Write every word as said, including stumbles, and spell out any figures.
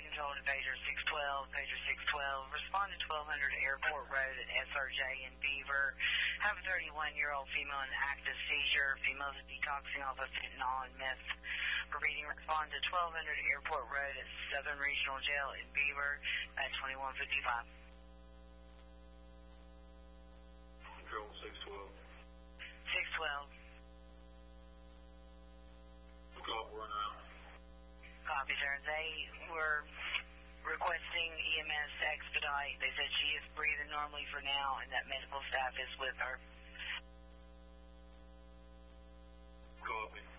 control to pager six twelve, pager six twelve. Respond to twelve hundred Airport Road at S R J in Beaver. Have a thirty-one-year-old female in active seizure. Females are detoxing off of fentanyl and meth. Repeating, respond to twelve hundred Airport Road at Southern Regional Jail in Beaver at twenty-one fifty-five. Control six twelve. six twelve. Copy, we're now. Copy, sir. They were requesting E M S to expedite. They said she is breathing normally for now and that medical staff is with her. Copy.